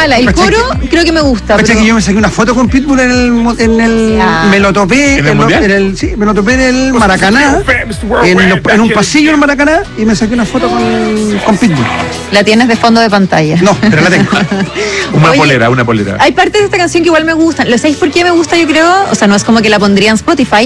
mala. El coro creo que me gusta. Cacha que yo me saqué una foto con Pitbull me lo topé me lo topé en el Maracaná, en un pasillo del Maracaná, y me saqué una foto con Pitbull. La tienes de fondo de pantalla. No, pero la tengo. Una polera. Hay partes de esta canción que igual me gustan. ¿Lo sabéis por qué me gusta? Yo creo, o sea, no es como que la pondría en Spotify,